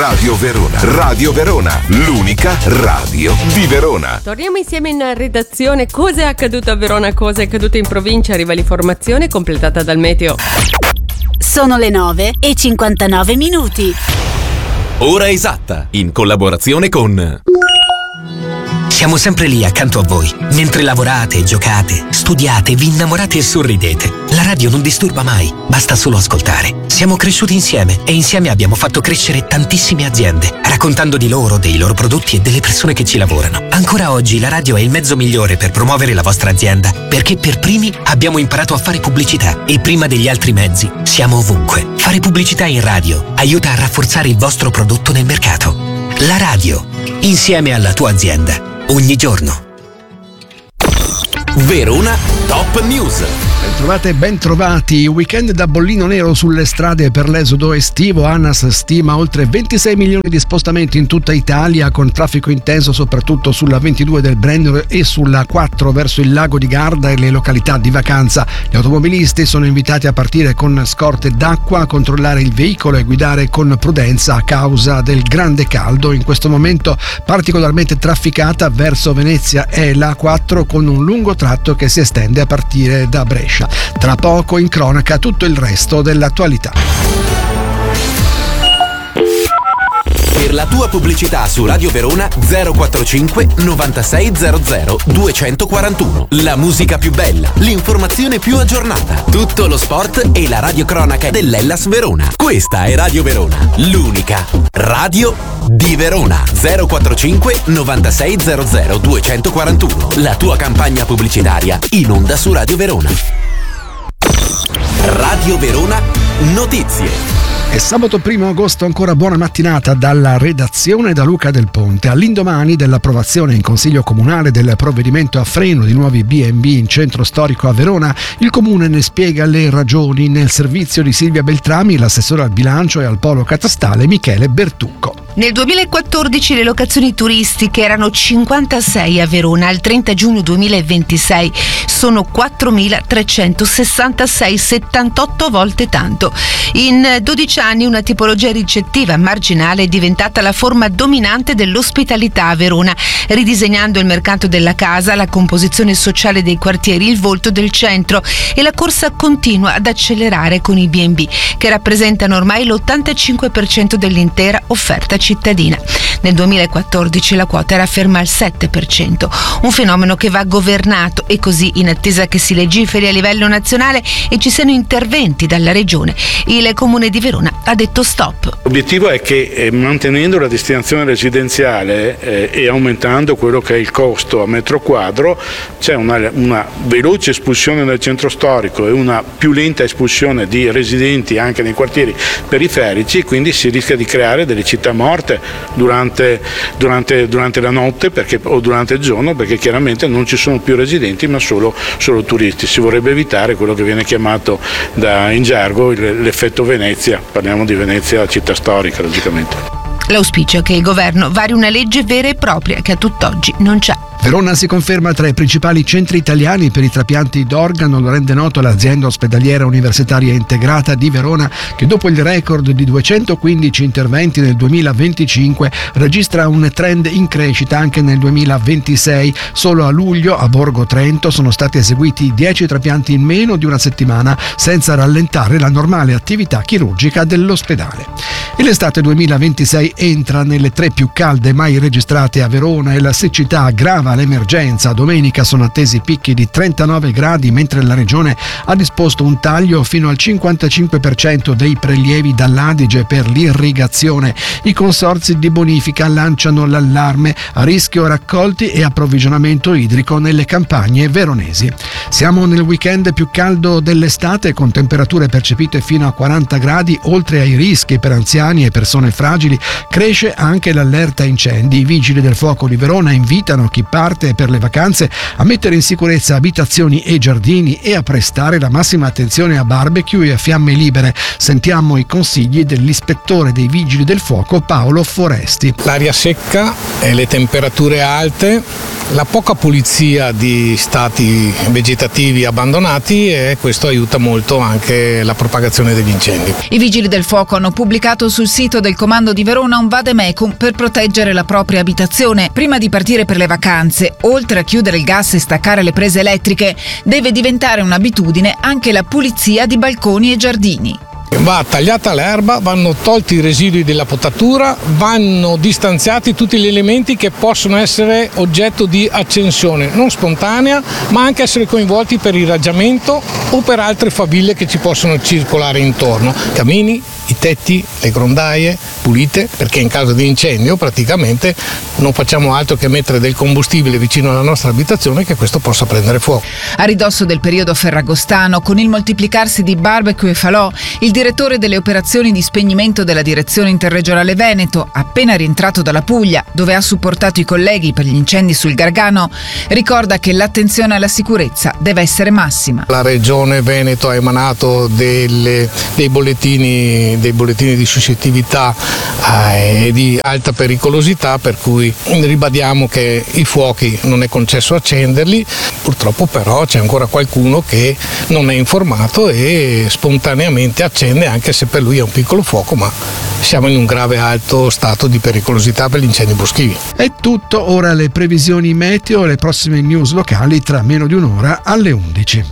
Radio Verona. Radio Verona, l'unica radio di Verona. Torniamo insieme in redazione. Cosa è accaduto a Verona? Cosa è accaduto in provincia? Arriva l'informazione completata dal meteo. Sono le 9:59. Ora esatta, in collaborazione con... Siamo sempre lì accanto a voi, mentre lavorate, giocate, studiate, vi innamorate e sorridete. La radio non disturba mai, basta solo ascoltare. Siamo cresciuti insieme e insieme abbiamo fatto crescere tantissime aziende, raccontando di loro, dei loro prodotti e delle persone che ci lavorano. Ancora oggi la radio è il mezzo migliore per promuovere la vostra azienda, perché per primi abbiamo imparato a fare pubblicità e prima degli altri mezzi siamo ovunque. Fare pubblicità in radio aiuta a rafforzare il vostro prodotto nel mercato. La radio, insieme alla tua azienda. Ogni giorno. Verona Top News. Ben trovati. Weekend da bollino nero sulle strade per l'esodo estivo. ANAS stima oltre 26 milioni di spostamenti in tutta Italia, con traffico intenso soprattutto sulla 22 del Brennero e sulla 4 verso il lago di Garda e le località di vacanza. Gli automobilisti sono invitati a partire con scorte d'acqua, a controllare il veicolo e guidare con prudenza a causa del grande caldo. In questo momento particolarmente trafficata verso Venezia è la 4, con un lungo tratto che si estende a partire da Brescia. Tra poco in cronaca tutto il resto dell'attualità. Per la tua pubblicità su Radio Verona 045 9600 241. La musica più bella, l'informazione più aggiornata, tutto lo sport e la radiocronaca dell'Hellas Verona. Questa è Radio Verona, l'unica radio di Verona. 045 9600 241. La tua campagna pubblicitaria in onda su Radio Verona. Radio Verona Notizie. È sabato 1 agosto, ancora buona mattinata dalla redazione da Luca Del Ponte. All'indomani dell'approvazione in Consiglio Comunale del provvedimento a freno di nuovi B&B in centro storico a Verona, il Comune ne spiega le ragioni nel servizio di Silvia Beltrami, l'assessore al bilancio e al polo catastale Michele Bertucco. Nel 2014 le locazioni turistiche erano 56 a Verona, al 30 giugno 2026 sono 4.366, 78 volte tanto. In 12 anni una tipologia ricettiva marginale è diventata la forma dominante dell'ospitalità a Verona, ridisegnando il mercato della casa, la composizione sociale dei quartieri, il volto del centro, e la corsa continua ad accelerare con i B&B, che rappresentano ormai l'85% dell'intera offerta cittadina. Nel 2014 la quota era ferma al 7%, un fenomeno che va governato, e così, in attesa che si legiferi a livello nazionale e ci siano interventi dalla Regione, il Comune di Verona ha detto stop. L'obiettivo è che mantenendo la destinazione residenziale e aumentando quello che è il costo a metro quadro, c'è una veloce espulsione nel centro storico e una più lenta espulsione di residenti anche nei quartieri periferici, e quindi si rischia di creare delle città morte durante la notte o durante il giorno, perché chiaramente non ci sono più residenti ma solo turisti. Si vorrebbe evitare quello che viene chiamato in gergo l'effetto Venezia, parliamo di Venezia città storica logicamente. L'auspicio è che il governo vari una legge vera e propria che a tutt'oggi non c'è. Verona si conferma tra i principali centri italiani per i trapianti d'organo, lo rende noto l'azienda ospedaliera universitaria integrata di Verona, che dopo il record di 215 interventi nel 2025 registra un trend in crescita anche nel 2026. Solo a luglio a Borgo Trento sono stati eseguiti 10 trapianti in meno di una settimana, senza rallentare la normale attività chirurgica dell'ospedale. E l'estate 2026 entra nelle 3 più calde mai registrate a Verona, e la siccità aggrava l'emergenza. Domenica sono attesi picchi di 39 gradi, mentre la regione ha disposto un taglio fino al 55% dei prelievi dall'Adige per l'irrigazione. I consorzi di bonifica lanciano l'allarme: a rischio raccolti e approvvigionamento idrico nelle campagne veronesi. Siamo nel weekend più caldo dell'estate, con temperature percepite fino a 40 gradi. Oltre ai rischi per anziani e persone fragili, cresce anche l'allerta incendi. I vigili del fuoco di Verona invitano chi parte per le vacanze, a mettere in sicurezza abitazioni e giardini e a prestare la massima attenzione a barbecue e a fiamme libere. Sentiamo i consigli dell'ispettore dei Vigili del Fuoco Paolo Foresti. L'aria secca e le temperature alte, la poca pulizia di stati vegetativi abbandonati, e questo aiuta molto anche la propagazione degli incendi. I Vigili del Fuoco hanno pubblicato sul sito del Comando di Verona un vademecum per proteggere la propria abitazione. Prima di partire per le vacanze, oltre a chiudere il gas e staccare le prese elettriche, deve diventare un'abitudine anche la pulizia di balconi e giardini. Va tagliata l'erba, vanno tolti i residui della potatura, vanno distanziati tutti gli elementi che possono essere oggetto di accensione non spontanea, ma anche essere coinvolti per irraggiamento o per altre faville che ci possono circolare intorno. Camini, i tetti, le grondaie pulite, perché in caso di incendio praticamente non facciamo altro che mettere del combustibile vicino alla nostra abitazione, che questo possa prendere fuoco. A ridosso del periodo ferragostano, con il moltiplicarsi di barbecue e falò, il direttore delle operazioni di spegnimento della Direzione Interregionale Veneto, appena rientrato dalla Puglia, dove ha supportato i colleghi per gli incendi sul Gargano, ricorda che l'attenzione alla sicurezza deve essere massima. La Regione Veneto ha emanato dei bollettini di suscettività e di alta pericolosità, per cui ribadiamo che i fuochi non è concesso accenderli. Purtroppo però c'è ancora qualcuno che non è informato e spontaneamente accende, anche se per lui è un piccolo fuoco, ma siamo in un grave alto stato di pericolosità per gli incendi boschivi. È tutto, ora le previsioni meteo e le prossime news locali tra meno di un'ora alle 11.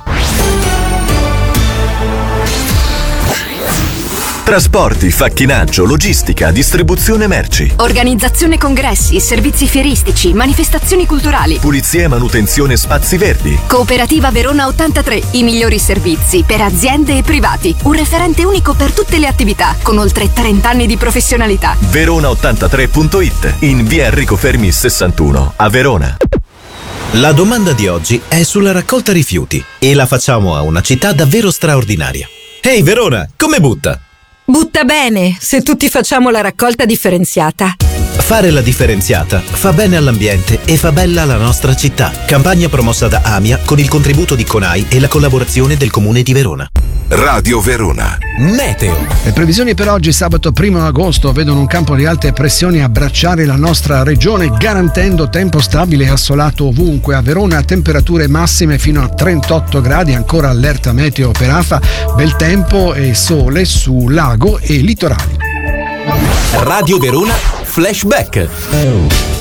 Trasporti, facchinaggio, logistica, distribuzione merci. Organizzazione congressi, servizi fieristici, manifestazioni culturali. Pulizia e manutenzione spazi verdi. Cooperativa Verona 83, i migliori servizi per aziende e privati. Un referente unico per tutte le attività, con oltre 30 anni di professionalità. Verona83.it, in via Enrico Fermi 61, a Verona. La domanda di oggi è sulla raccolta rifiuti e la facciamo a una città davvero straordinaria. Ehi Verona, come butta? Butta bene, se tutti facciamo la raccolta differenziata. Fare la differenziata fa bene all'ambiente e fa bella la nostra città. Campagna promossa da AMIA con il contributo di CONAI e la collaborazione del Comune di Verona. Radio Verona. Meteo. Le previsioni per oggi, sabato 1 agosto, vedono un campo di alte pressioni abbracciare la nostra regione, garantendo tempo stabile e assolato ovunque. A Verona temperature massime fino a 38 gradi, ancora allerta meteo per afa, bel tempo e sole su lago e litorali. Radio Verona Flashback.